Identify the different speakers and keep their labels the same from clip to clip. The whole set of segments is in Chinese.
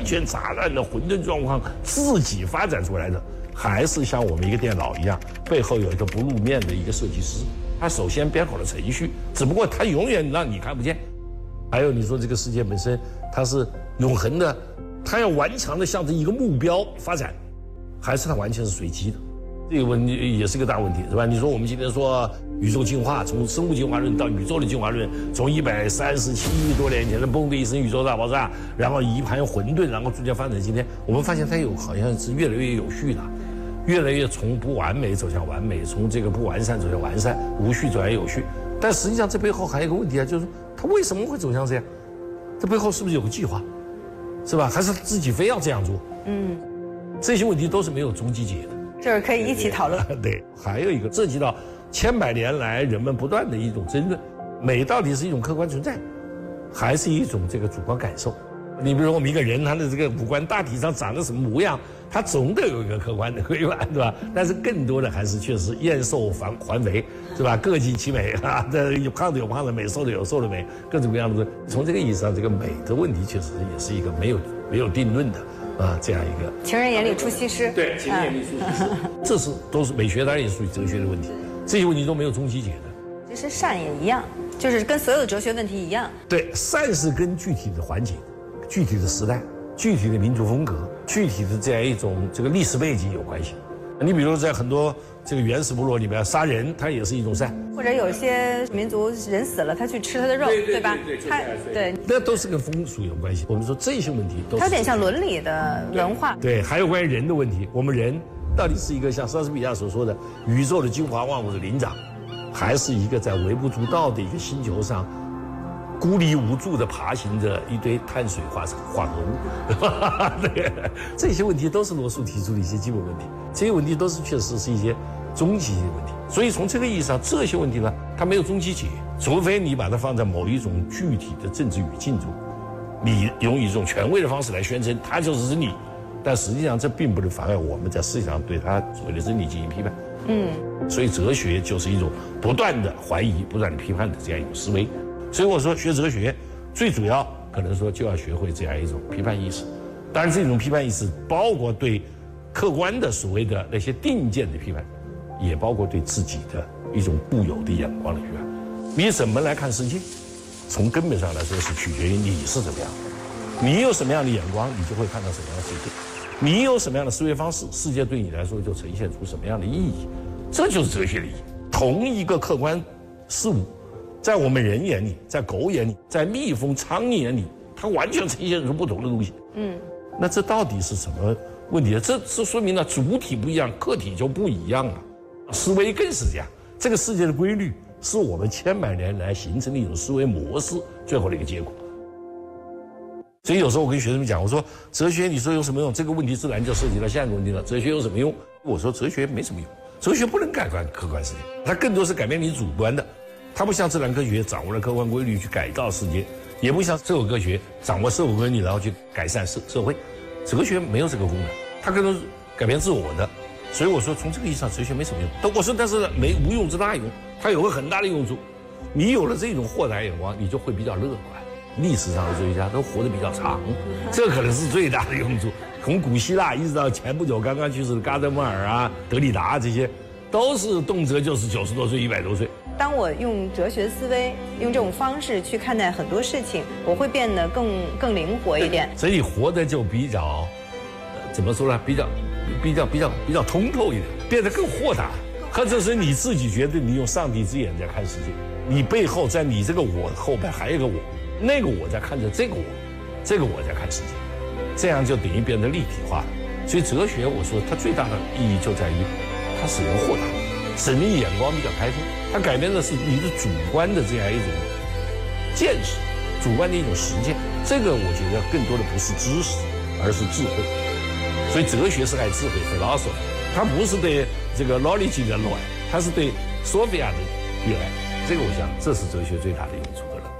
Speaker 1: 全杂乱的混沌状况自己发展出来的，还是像我们一个电脑一样，背后有一个不露面的一个设计师，他首先编好了程序，只不过他永远让你看不见。还有你说这个世界本身它是永恒的，它要顽强的向着一个目标发展，还是它完全是随机的？这个问题也是个大问题，是吧？你说我们今天说宇宙进化，从生物进化论到宇宙的进化论，从137亿多年前的嘣的一声宇宙大爆炸，然后一盘混沌，然后逐渐发展今天，我们发现它好像是越来越有序的，越来越从不完美走向完美，从这个不完善走向完善，无序走向有序。但实际上这背后还有一个问题啊，就是它为什么会走向这样？这背后是不是有个计划？是吧？还是自己非要这样做？这些问题都是没有终极解的。
Speaker 2: 就是可以一起讨论。
Speaker 1: 对，还有一个涉及到千百年来人们不断的一种争论，美到底是一种客观存在，还是一种这个主观感受？你比如说我们一个人他的这个五官大体上长得什么模样，他总得有一个客观的规范，对吧？但是更多的还是确实燕瘦环肥，是吧？各尽其美啊，这有胖的有胖的美，瘦的有瘦的美，各种各样的。从这个意义上，这个美的问题确实也是一个没有定论的。这样一个
Speaker 2: 情人眼里出西施，
Speaker 1: 对，情人眼里出西施，这都是美学，当然也属于哲学的问题，这些问题都没有终极解的。
Speaker 2: 其实善也一样，就是跟所有的哲学问题一样。
Speaker 1: 对，善是跟具体的环境、具体的时代、具体的民族风格、具体的这样一种这个历史背景有关系。你比如在很多这个原始部落里面，杀人它也是一种善，
Speaker 2: 或者有些民族人死了，他去吃他的肉，对吧？对，
Speaker 1: 那都是跟风俗有关系。我们说这些问题都是
Speaker 2: 它有点像伦理的文化。
Speaker 1: 对，还有关于人的问题，我们人到底是一个像莎士比亚所说的宇宙的精华万物的灵长，还是一个在微不足道的一个星球上孤立无助的爬行着一堆碳水化合物？对，这些问题都是罗素提出的一些基本问题，这些问题都是确实是一些终极的问题。所以从这个意义上，这些问题呢，它没有终极解，除非你把它放在某一种具体的政治语境中，你用一种权威的方式来宣称它就是真理，但实际上这并不能妨碍我们在思想上对它所谓的真理进行批判。所以哲学就是一种不断的怀疑、不断的批判的这样一种思维。所以我说学哲学最主要可能说就要学会这样一种批判意识。当然这种批判意识包括对客观的所谓的那些定见的批判，也包括对自己的一种固有的眼光的批判。你怎么来看世界，从根本上来说是取决于你是怎么样的，你有什么样的眼光，你就会看到什么样的世界，你有什么样的思维方式，世界对你来说就呈现出什么样的意义。这就是哲学的意义。同一个客观事物，在我们人眼里，在狗眼里，在蜜蜂、苍蝇眼里，它完全呈现出不同的东西。那这到底是什么问题？这说明了主体不一样，客体就不一样了。思维更是这样，这个世界的规律是我们千百年来形成的一种思维模式最后的一个结果。所以有时候我跟学生们讲，我说哲学你说有什么用？这个问题自然就涉及到下一个问题了，哲学有什么用？我说哲学没什么用，哲学不能改观客观世界，它更多是改变你主观的。它不像自然科学掌握了客观规律去改造世界，也不像社会科学掌握社会规律然后去改善社会。哲学没有这个功能，它更多是改变自我的。所以我说从这个意义上哲学没什么用。我说但是无用之大用，它有个很大的用处。你有了这种豁达眼光，你就会比较乐观。历史上的哲学家都活得比较长，这可能是最大的用处。从古希腊一直到前不久刚刚去世的加德默尔啊、德里达这些，都是动辄就是90多岁、100多岁。
Speaker 2: 当我用哲学思维，用这种方式去看待很多事情，我会变得更灵活一点。
Speaker 1: 所以活得就比较，怎么说呢？比较通透一点，变得更豁达。或者是你自己觉得你用上帝之眼在看世界，你背后在你这个我后边还有一个我，那个我在看着这个我在看世界，这样就等于变得立体化了。所以哲学，我说它最大的意义就在于它使人豁达，使你眼光比较开阔。它改变的是你的主观的这样一种见识，主观的一种实践。这个我觉得更多的不是知识，而是智慧。所以哲学是爱智慧 philosophy， 它不是对这个 knowledge 的热爱，它是对 Sophia 的热爱。这个我想这是哲学最大的用处的了。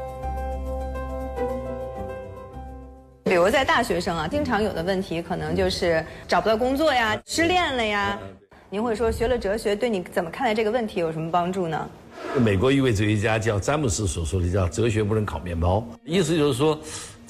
Speaker 2: 比如在大学生啊，经常有的问题可能就是找不到工作呀、失恋了呀。您会说学了哲学对你怎么看待这个问题有什么帮助呢？
Speaker 1: 美国一位哲学家叫詹姆斯所说的叫哲学不能烤面包，意思就是说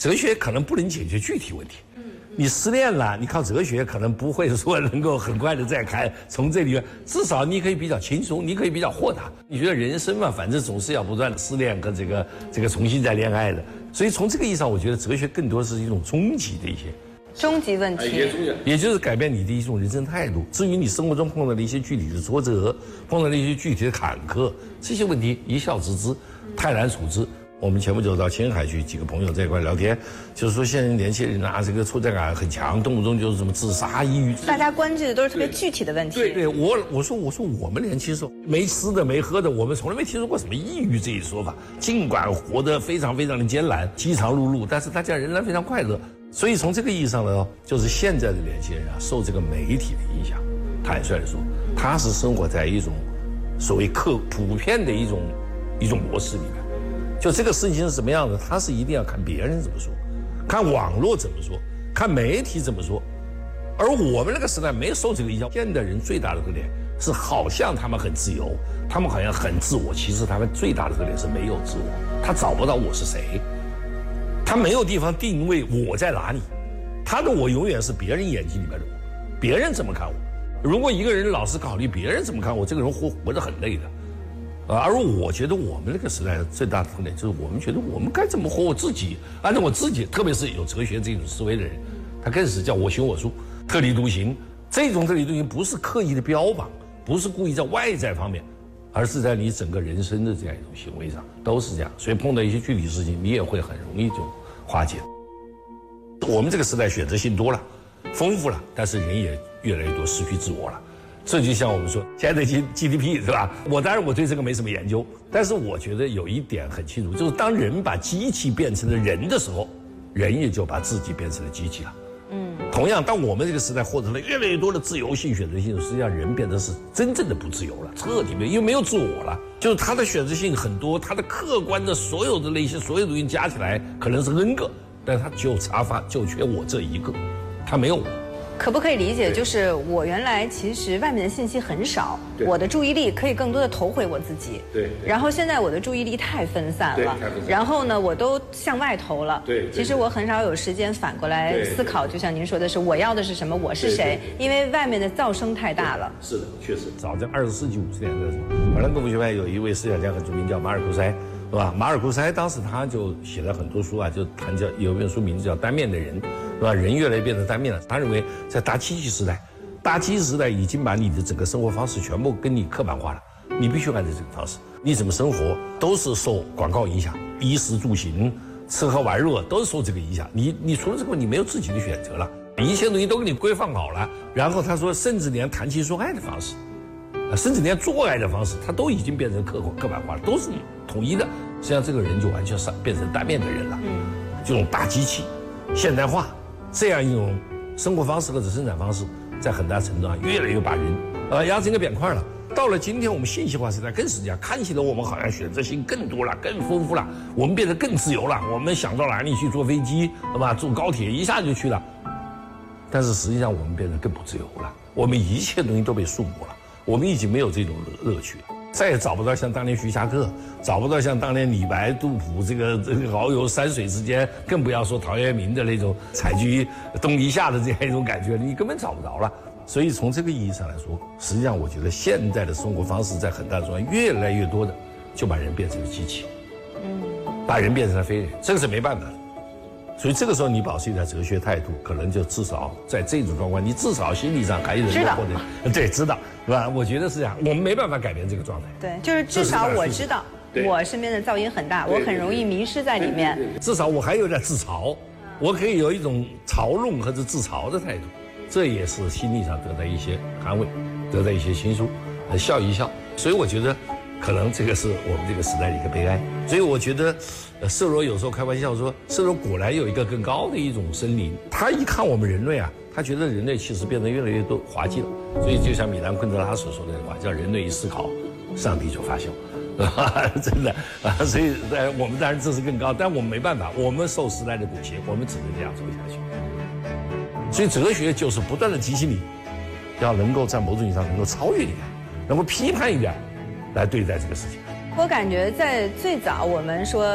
Speaker 1: 哲学可能不能解决具体问题。你失恋了，你靠哲学可能不会说能够很快的再开，从这里面至少你可以比较轻松，你可以比较豁达。你觉得人生嘛，反正总是要不断的失恋和这个重新再恋爱的，所以从这个意义上，我觉得哲学更多是一种终极的一些
Speaker 2: 终极问题，
Speaker 1: 也就是改变你的一种人生态度。至于你生活中碰到的一些具体的挫折，碰到的一些具体的坎坷，这些问题一笑置之，泰然处之。我们前不久到青海去，几个朋友在一块聊天，就是说现在年轻人啊，这个挫折感很强，动不动就是什么自杀、抑郁。
Speaker 2: 大家关注的都是特别具体的问题。
Speaker 1: 对，我说我们年轻时候没吃的没喝的，我们从来没听说过什么抑郁这一说法。尽管活得非常非常的艰难，饥肠辘辘，但是大家仍然非常快乐。所以从这个意义上呢，就是现在的年轻人啊，受这个媒体的影响，坦率地说，他是生活在一种所谓普遍的一种模式里面。就这个事情是什么样的，他是一定要看别人怎么说，看网络怎么说，看媒体怎么说。而我们那个时代没有受这个影响。现代人最大的特点是，好像他们很自由，他们好像很自我，其实他们最大的特点是没有自我，他找不到我是谁，他没有地方定位我在哪里，他的我永远是别人眼睛里面的我，别人怎么看我。如果一个人老是考虑别人怎么看我，这个人活得很累的。而我觉得我们那个时代最大的特点就是，我们觉得我们该怎么活我自己，按照我自己，特别是有哲学这种思维的人，他更是叫我行我素，特立独行。这种特立独行不是刻意的标榜，不是故意在外在方面，而是在你整个人生的这样一种行为上都是这样。所以碰到一些具体事情，你也会很容易就化解。我们这个时代选择性多了，丰富了，但是人也越来越多失去自我了。这就像我们说现在的 GDP 是吧？当然我对这个没什么研究，但是我觉得有一点很清楚，就是当人把机器变成了人的时候，人也就把自己变成了机器了。同样，当我们这个时代获得了越来越多的自由性、选择性，实际上人变得是真正的不自由了，彻底没有，因为没有自我了。就是他的选择性很多，他的客观的所有的那些所有东西加起来可能是 N 个，但他就缺我这一个，他没有我。
Speaker 2: 可不可以理解，就是我原来其实外面的信息很少，我的注意力可以更多的投回我自己。
Speaker 1: 对。
Speaker 2: 然后现在我的注意力太分散了，然后呢，我都向外投了。对。其实我很少有时间反过来思考，就像您说的是，我要的是什么，我是谁？因为外面的噪声太大了。
Speaker 1: 是的，确实。早在20世纪50年代的时候，法兰克福学派有一位思想家很著名，叫马尔库塞，是吧？马尔库塞当时他就写了很多书啊，就谈有一本书名字叫《单面的人》。是吧？人越来越变成单面了。他认为，在大机器时代已经把你的整个生活方式全部跟你刻板化了。你必须按照这个方式，你怎么生活都是受广告影响，衣食住行、吃喝玩乐都是受这个影响。你除了这个，你没有自己的选择了，一切东西都给你规范好了。然后他说，甚至连谈情说爱的方式，甚至连做爱的方式，他都已经变成刻板化了，都是统一的。实际上，这个人就完全变成单面的人了。这种大机器、现代化。这样一种生活方式或者生产方式，在很大程度上越来越把人压成一个扁块了。到了今天，我们信息化时代更是这样，看起来我们好像选择性更多了、更丰富了，我们变得更自由了。我们想到哪里去坐飞机，对吧？坐高铁一下就去了。但是实际上，我们变得更不自由了。我们一切东西都被束缚了，我们已经没有这种乐趣了。再也找不到像当年徐霞客，找不到像当年李白、杜甫这个遨游山水之间，更不要说陶渊明的那种采菊东篱下的这样一种感觉，你根本找不着了。所以从这个意义上来说，实际上我觉得现在的生活方式在很大程度上越来越多的就把人变成了机器，把人变成了非人，这个是没办法的。所以这个时候你保持一点哲学态度，可能就至少在这种状况，你至少心理上还有人或者对知道，是吧？我觉得是这样，我们没办法改变这个状态。
Speaker 2: 对，就是至少我知道我身边的噪音很大，我很容易迷失在里面。
Speaker 1: 至少我还有点自嘲，我可以有一种嘲弄或者自嘲的态度，这也是心理上得到一些安慰，得到一些倾诉，笑一笑。所以我觉得，可能这个是我们这个时代的一个悲哀。所以我觉得。色罗有时候开玩笑说，色罗果然有一个更高的一种生灵。他一看我们人类啊，他觉得人类其实变得越来越多滑稽了。所以就像米兰昆德拉所说的话，叫人类一思考，上帝就发笑，真的啊。所以我们当然这是更高，但我们没办法，我们受时代的裹挟，我们只能这样走下去。所以哲学就是不断的提醒你，要能够在某种意义上能够超越一点，能够批判一点，来对待这个事情。
Speaker 2: 我感觉在最早我们说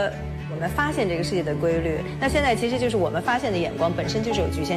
Speaker 2: 我们发现这个世界的规律。那现在其实就是我们发现的眼光本身就是有局限。